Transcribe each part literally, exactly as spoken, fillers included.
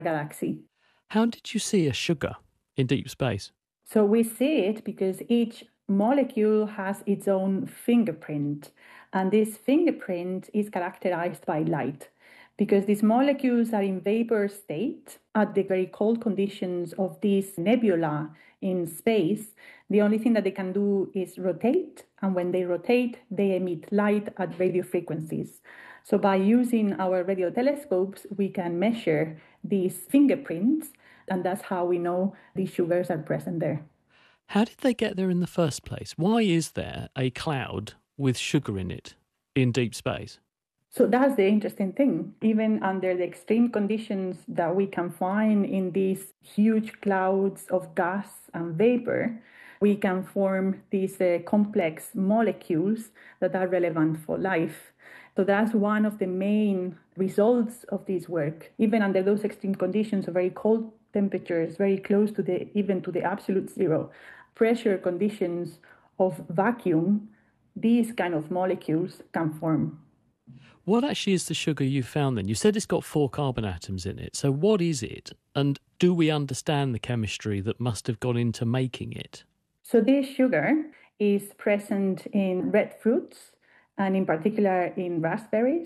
galaxy. How did you see a sugar in deep space? So we see it because each molecule has its own fingerprint, and this fingerprint is characterized by light. Because these molecules are in vapor state at the very cold conditions of this nebula in space, the only thing that they can do is rotate, and when they rotate, they emit light at radio frequencies. So by using our radio telescopes, we can measure these fingerprints, and that's how we know these sugars are present there. How did they get there in the first place? Why is there a cloud with sugar in it in deep space? So that's the interesting thing. Even under the extreme conditions that we can find in these huge clouds of gas and vapor, we can form these uh, complex molecules that are relevant for life. So that's one of the main results of this work. Even under those extreme conditions of very cold temperatures, very close to the even to the absolute zero, pressure conditions of vacuum, these kind of molecules can form. What actually is the sugar you found then? You said it's got four carbon atoms in it. So what is it? And do we understand the chemistry that must have gone into making it? So this sugar is present in red fruits, and in particular in raspberries.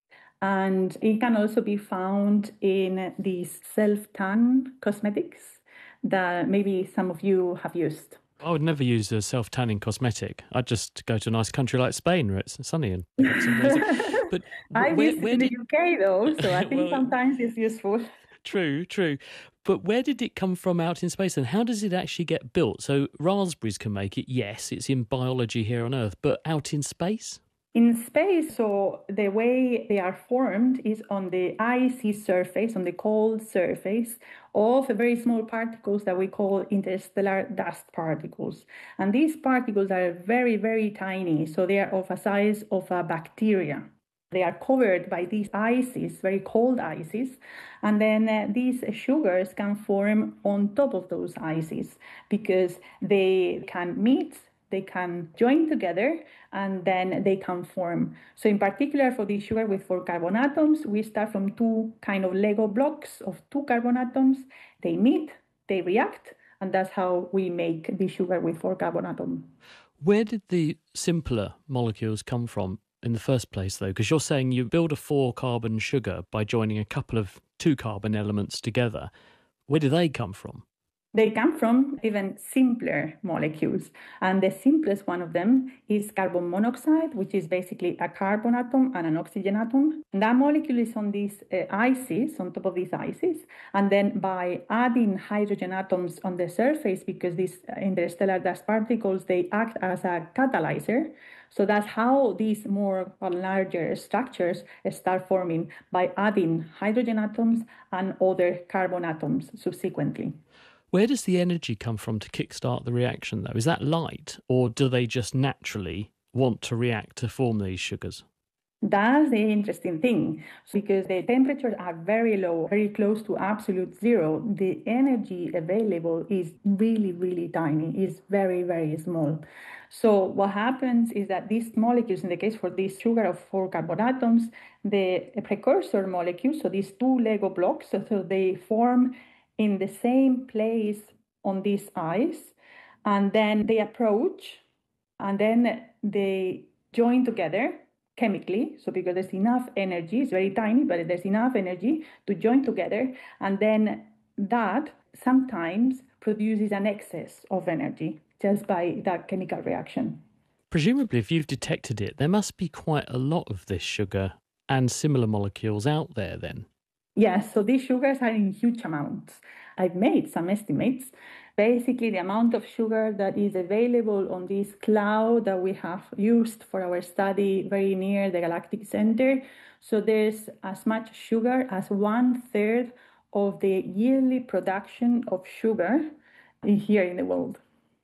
And it can also be found in these self-tan cosmetics that maybe some of you have used. I would never use a self-tanning cosmetic. I'd just go to a nice country like Spain where it's sunny and it's amazing. But I've where, used where it in did... the U K though, so I think well, sometimes it's useful. True, true. But where did it come from out in space and how does it actually get built? So raspberries can make it, yes, it's in biology here on Earth, but out in space? In space, so the way they are formed is on the icy surface, on the cold surface of very small particles that we call interstellar dust particles. And these particles are very, very tiny, so they are of a size of a bacteria. They are covered by these ices, very cold ices, and then uh, these sugars can form on top of those ices because they can meet, they can join together, and then they can form. So in particular for the sugar with four carbon atoms, we start from two kind of Lego blocks of two carbon atoms. They meet, they react, and that's how we make the sugar with four carbon atoms. Where did the simpler molecules come from in the first place, though? Because you're saying you build a four-carbon sugar by joining a couple of two-carbon elements together. Where do they come from? They come from even simpler molecules. And the simplest one of them is carbon monoxide, which is basically a carbon atom and an oxygen atom. And that molecule is on these uh, ices, on top of these ices. And then by adding hydrogen atoms on the surface, because these interstellar dust particles, they act as a catalyzer. So that's how these more or larger structures start forming, by adding hydrogen atoms and other carbon atoms subsequently. Where does the energy come from to kickstart the reaction, though? Is that light, or do they just naturally want to react to form these sugars? That's the interesting thing, because the temperatures are very low, very close to absolute zero. The energy available is really, really tiny, is very, very small. So what happens is that these molecules, in the case for this sugar of four carbon atoms, the precursor molecules, so these two Lego blocks, so, so they form in the same place on this ice, and then they approach, and then they join together chemically. So because there's enough energy, it's very tiny, but there's enough energy to join together, and then that sometimes produces an excess of energy just by that chemical reaction. Presumably, if you've detected it, there must be quite a lot of this sugar and similar molecules out there then. Yes, so these sugars are in huge amounts. I've made some estimates. Basically, the amount of sugar that is available on this cloud that we have used for our study very near the galactic center. So there's as much sugar as one third of the yearly production of sugar here in the world.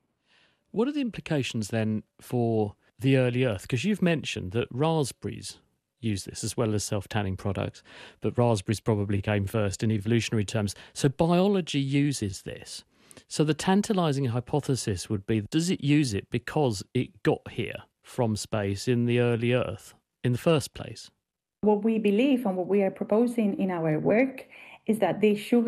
What are the implications then for the early Earth? Because you've mentioned that raspberries use this as well as self-tanning products, but raspberries probably came first in evolutionary terms. So biology uses this. So the tantalizing hypothesis would be, does it use it because it got here from space in the early Earth in the first place? What we believe and what we are proposing in our work is that the sugar